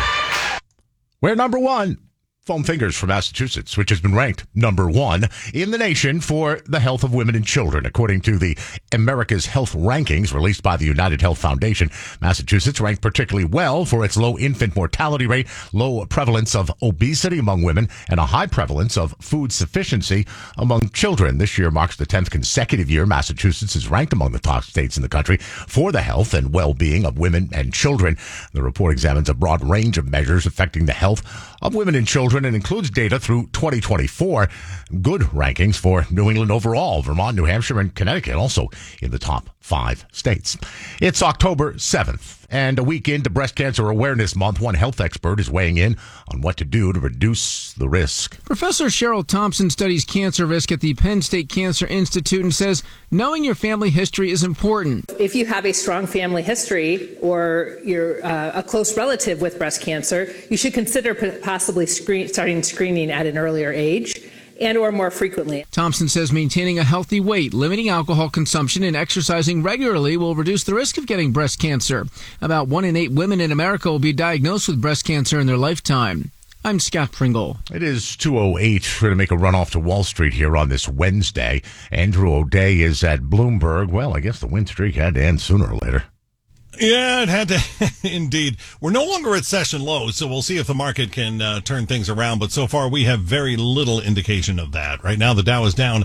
S14: We're number one. Foam Fingers from Massachusetts, which has been ranked number 1 in the nation for the health of women and children. According to the America's Health Rankings released by the United Health Foundation, Massachusetts ranked particularly well for its low infant mortality rate, low prevalence of obesity among women, and a high prevalence of food sufficiency among children. This year marks the 10th consecutive year Massachusetts is ranked among the top states in the country for the health and well-being of women and children. The report examines a broad range of measures affecting the health of women and children and includes data through 2024. Good rankings for New England overall, Vermont, New Hampshire, and Connecticut also in the top 5 states. It's October 7th and a week into Breast Cancer Awareness Month. One health expert is weighing in on what to do to reduce the risk.
S27: Professor Cheryl Thompson studies cancer risk at the Penn State Cancer Institute and says knowing your family history is important.
S28: If you have a strong family history or you're a close relative with breast cancer, you should consider possibly starting screening at an earlier age and or more frequently.
S27: Thompson says maintaining a healthy weight, limiting alcohol consumption, and exercising regularly will reduce the risk of getting breast cancer. About 1 in 8 women in America will be diagnosed with breast cancer in their lifetime. I'm Scott Pringle.
S14: It is 2:08. We're going to make a run off to Wall Street here on this Wednesday. Andrew O'Day is at Bloomberg. Well, I guess the win streak had to end sooner or later.
S1: Yeah, it had to. Indeed. We're no longer at session lows, so we'll see if the market can turn things around. But so far, we have very little indication of that. Right now, the Dow is down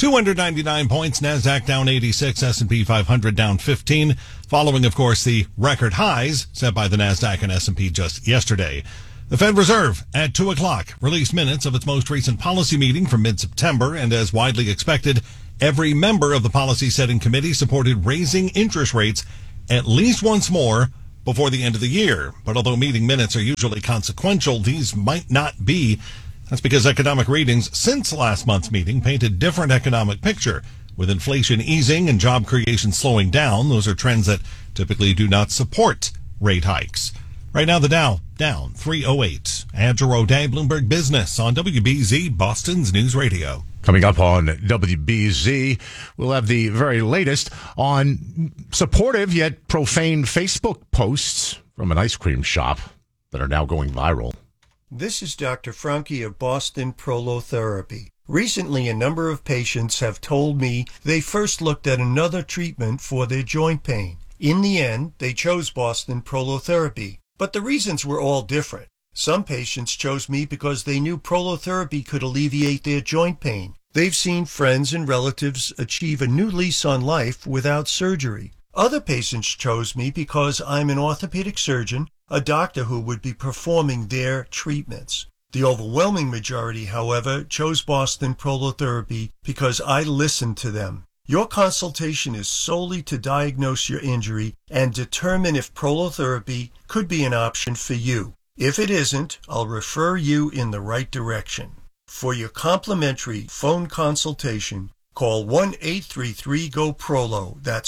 S1: 299 points, NASDAQ down 86, S&P 500 down 15, following, of course, the record highs set by the NASDAQ and S&P just yesterday. The Fed Reserve at 2 o'clock released minutes of its most recent policy meeting from mid-September, and as widely expected, every member of the policy-setting committee supported raising interest rates at least once more before the end of the year. But although meeting minutes are usually consequential, these might not be. That's because economic readings since last month's meeting paint a different economic picture, with inflation easing and job creation slowing down. Those are trends that typically do not support rate hikes. Right now, the Dow down 308. Andrew O'Day, Bloomberg Business on WBZ, Boston's News Radio.
S14: Coming up on WBZ, we'll have the very latest on supportive yet profane Facebook posts from an ice cream shop that are now going viral.
S3: This is Dr. Franke of Boston Prolotherapy. Recently, a number of patients have told me they first looked at another treatment for their joint pain. In the end, they chose Boston Prolotherapy. But the reasons were all different. Some patients chose me because they knew prolotherapy could alleviate their joint pain. They've seen friends and relatives achieve a new lease on life without surgery. Other patients chose me because I'm an orthopedic surgeon, a doctor who would be performing their treatments. The overwhelming majority, however, chose Boston Prolotherapy because I listened to them. Your consultation is solely to diagnose your injury and determine if prolotherapy could be an option for you. If it isn't, I'll refer you in the right direction. For your complimentary phone consultation, call 1-833-GO-PROLO. That's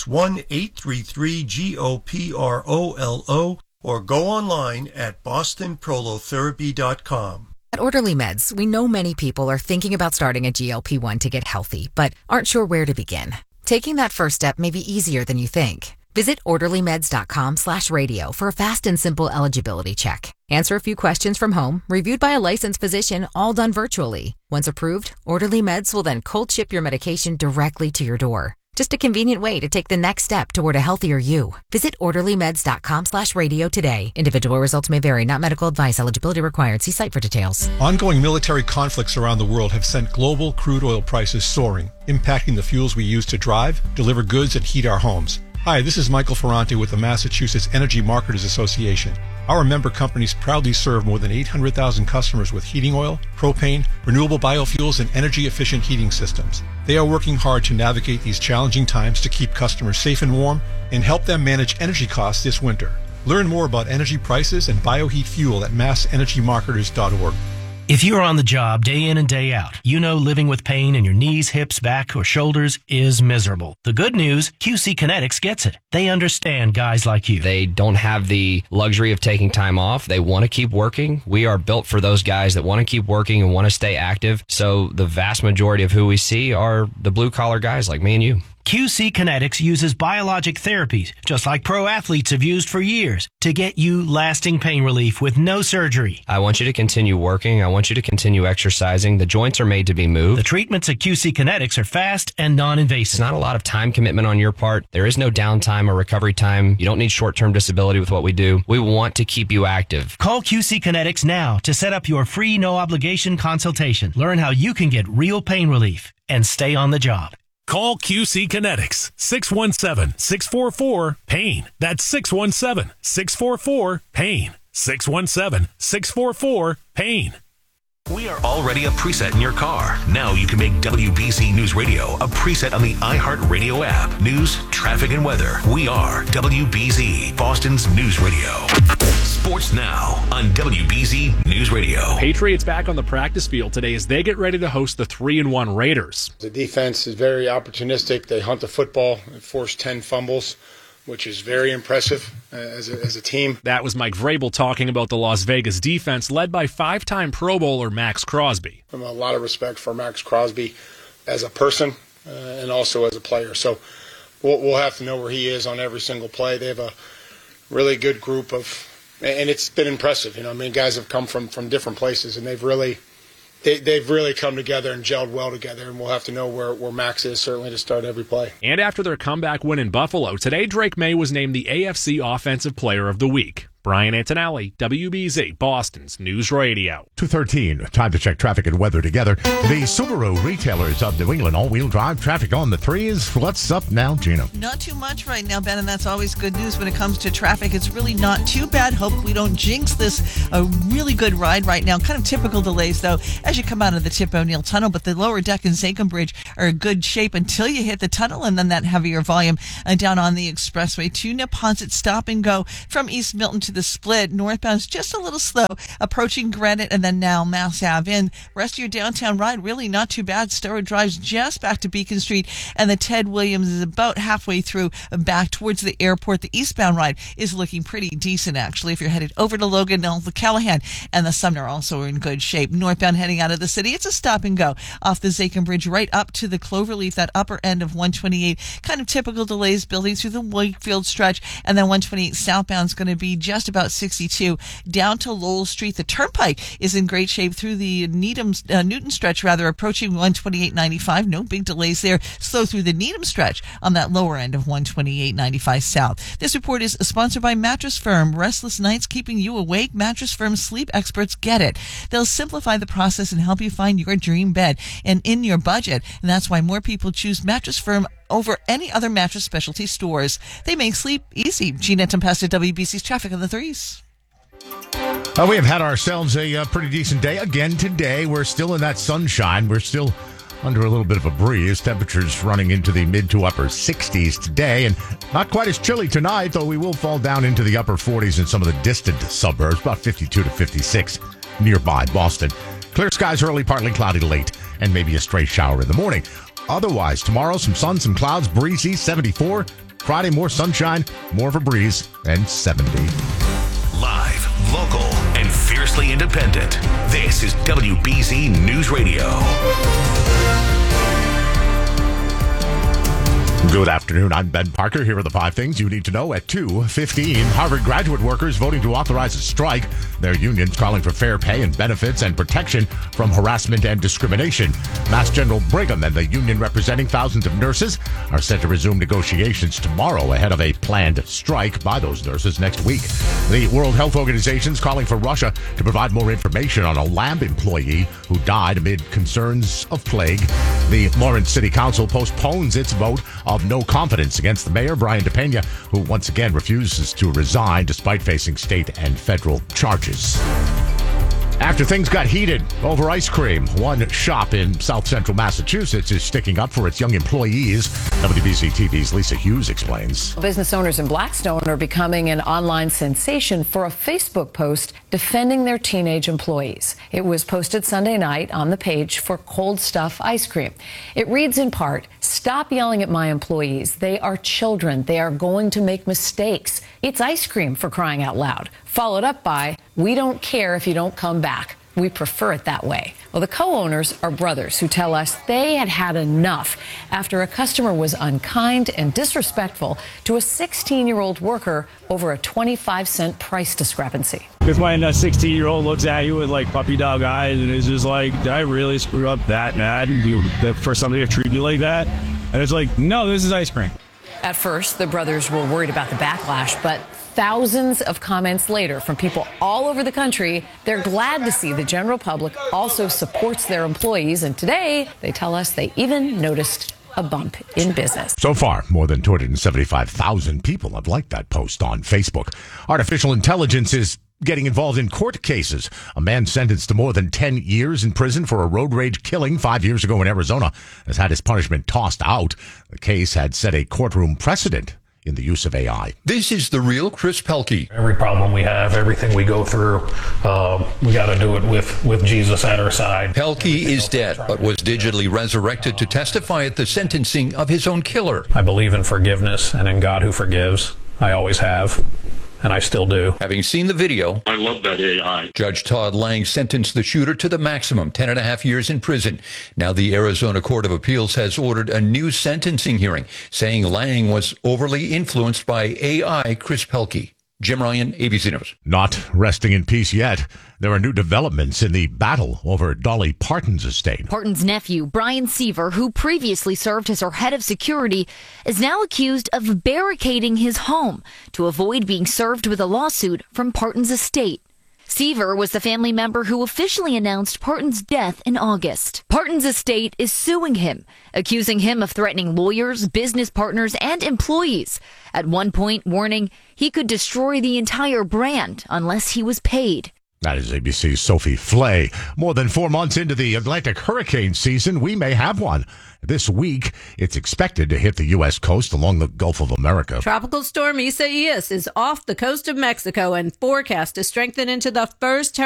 S3: 1-833-GOPROLO, or go online at bostonprolotherapy.com.
S4: At Orderly Meds, we know many people are thinking about starting a GLP-1 to get healthy, but aren't sure where to begin. Taking that first step may be easier than you think. Visit orderlymeds.com/radio for a fast and simple eligibility check. Answer a few questions from home, reviewed by a licensed physician, all done virtually. Once approved, Orderly Meds will then cold ship your medication directly to your door. Just a convenient way to take the next step toward a healthier you. Visit orderlymeds.com/radio today. Individual results may vary, not medical advice. Eligibility required. See site for details.
S5: Ongoing military conflicts around the world have sent global crude oil prices soaring, impacting the fuels we use to drive, deliver goods, and heat our homes. Hi, this is Michael Ferrante with the Massachusetts Energy Marketers Association. Our member companies proudly serve more than 800,000 customers with heating oil, propane, renewable biofuels, and energy-efficient heating systems. They are working hard to navigate these challenging times to keep customers safe and warm and help them manage energy costs this winter. Learn more about energy prices and bioheat fuel at massenergymarketers.org.
S6: If you're on the job day in and day out, you know living with pain in your knees, hips, back, or shoulders is miserable. The good news, QC Kinetics gets it. They understand guys like you.
S7: They don't have the luxury of taking time off. They want to keep working. We are built for those guys that want to keep working and want to stay active. So the vast majority of who we see are the blue-collar guys like me and you.
S6: QC Kinetics uses biologic therapies, just like pro athletes have used for years, to get you lasting pain relief with no surgery.
S7: I want you to continue working. I want you to continue exercising. The joints are made to be moved.
S6: The treatments at QC Kinetics are fast and non-invasive.
S7: It's not a lot of time commitment on your part. There is no downtime or recovery time. You don't need short-term disability with what we do. We want to keep you active.
S6: Call QC Kinetics now to set up your free no-obligation consultation. Learn how you can get real pain relief and stay on the job.
S11: Call QC Kinetics, 617-644-PAIN. That's 617-644-PAIN. 617-644-PAIN.
S18: We are already a preset in your car. Now you can make WBZ News Radio a preset on the iHeartRadio app. News, traffic, and weather. We are WBZ, Boston's News Radio. Sports now on WBZ News Radio.
S22: Patriots back on the practice field today as they get ready to host the 3-1 Raiders.
S29: The defense is very opportunistic. They hunt the football and force 10 fumbles, which is very impressive as a team.
S22: That was Mike Vrabel talking about the Las Vegas defense, led by 5-time Pro Bowler Max Crosby.
S29: I have a lot of respect for Max Crosby as a person and also as a player. So we'll have to know where he is on every single play. They have a really good group of and it's been impressive. Guys have come from different places, and they've really come together and gelled well together, and we'll have to know where Max is, certainly, to start every play.
S22: And after their comeback win in Buffalo, today Drake May was named the AFC Offensive Player of the Week. Brian Antonelli, WBZ, Boston's News Radio.
S14: 2:13, time to check traffic and weather together. The Subaru retailers of New England all-wheel drive traffic on the 3s. What's up now, Gina?
S16: Not too much right now, Ben, and that's always good news when it comes to traffic. It's really not too bad. Hope we don't jinx this. A really good ride right now. Kind of typical delays, though, as you come out of the Tip O'Neill Tunnel, but the lower deck and Zakim Bridge are in good shape until you hit the tunnel, and then that heavier volume down on the expressway to Neponset. Stop and go from East Milton to the Split. Northbound's just a little slow, approaching Granite and then now Mass Ave in. Rest of your downtown ride, really not too bad. Stoward drives just back to Beacon Street, and the Ted Williams is about halfway through back towards the airport. The eastbound ride is looking pretty decent, actually. If you're headed over to Logan, the Callahan and the Sumner also are in good shape. Northbound heading out of the city, it's a stop and go off the Zakim Bridge right up to the Cloverleaf, that upper end of 128. Kind of typical delays building through the Wakefield stretch, and then 128 southbound is going to be just about 62 down to Lowell Street. The Turnpike is in great shape through the Newton stretch, approaching 128.95. No big delays there. Slow through the Needham stretch on that lower end of 128.95 south. This report is sponsored by Mattress Firm. Restless nights keeping you awake? Mattress Firm sleep experts get it. They'll simplify the process and help you find your dream bed and in your budget. And that's why more people choose Mattress Firm over any other mattress specialty stores. They make sleep easy. Gina Tempesta, WBC's traffic on the 3s.
S14: We have had ourselves a pretty decent day again today. We're still in that sunshine. We're still under a little bit of a breeze. Temperatures running into the mid to upper 60s today, and not quite as chilly tonight, though we will fall down into the upper 40s in some of the distant suburbs, about 52 to 56 nearby Boston. Clear skies early, partly cloudy late, and maybe a stray shower in the morning. Otherwise, tomorrow, some sun, some clouds, breezy, 74. Friday, more sunshine, more of a breeze, and 70.
S18: Live, local, and fiercely independent. This is WBZ News Radio.
S14: Good afternoon. I'm Ben Parker. Here are the 5 things you need to know at 2:15. Harvard graduate workers voting to authorize a strike. Their unions calling for fair pay and benefits and protection from harassment and discrimination. Mass General Brigham and the union representing thousands of nurses are set to resume negotiations tomorrow ahead of a planned strike by those nurses next week. The World Health Organization is calling for Russia to provide more information on a lab employee who died amid concerns of plague. The Lawrence City Council postpones its vote of no confidence against the mayor, Brian DePena, who once again refuses to resign despite facing state and federal charges. After things got heated over ice cream, one shop in South Central Massachusetts is sticking up for its young employees. WBZ TV's Lisa Hughes explains.
S2: Business owners in Blackstone are becoming an online sensation for a Facebook post defending their teenage employees. It was posted Sunday night on the page for Cold Stuff Ice Cream. It reads in part, "Stop yelling at my employees. They are children. They are going to make mistakes. It's ice cream, for crying out loud." Followed up by, "We don't care if you don't come back. We prefer it that way." Well, the co-owners are brothers who tell us they had had enough after a customer was unkind and disrespectful to a 16-year-old worker over a 25-cent price discrepancy.
S8: Because when a 16-year-old looks at you with like puppy dog eyes and is just like, did I really screw up that bad for somebody to treat you like that? And it's like, no, this is ice cream.
S2: At first, the brothers were worried about the backlash, but thousands of comments later from people all over the country, they're glad to see the general public also supports their employees. And today, they tell us they even noticed a bump in business.
S14: So far, more than 275,000 people have liked that post on Facebook. Artificial intelligence is getting involved in court cases. A man sentenced to more than 10 years in prison for a road rage killing 5 years ago in Arizona has had his punishment tossed out. The case had set a courtroom precedent in the use of AI.
S9: This is the real Chris Pelkey.
S10: Every problem we have, everything we go through, we got to do it with Jesus at our side.
S9: Pelkey is dead, but was digitally resurrected to testify at the sentencing of his own killer.
S10: I believe in forgiveness and in God who forgives. I always have. And I still do.
S9: Having seen the video,
S12: I love that AI.
S9: Judge Todd Lang sentenced the shooter to the maximum, 10.5 years in prison. Now the Arizona Court of Appeals has ordered a new sentencing hearing, saying Lang was overly influenced by AI Chris Pelkey. Jim Ryan, ABC News.
S14: Not resting in peace yet. There are new developments in the battle over Dolly Parton's estate.
S12: Parton's nephew, Brian Seaver, who previously served as her head of security, is now accused of barricading his home to avoid being served with a lawsuit from Parton's estate. Seaver was the family member who officially announced Parton's death in August. Parton's estate is suing him, accusing him of threatening lawyers, business partners, and employees. At one point, warning he could destroy the entire brand unless he was paid.
S14: That is ABC's Sophie Flay. More than 4 months into the Atlantic hurricane season, we may have one. This week, it's expected to hit the U.S. coast along the Gulf of America.
S13: Tropical storm Isaias is off the coast of Mexico and forecast to strengthen into the first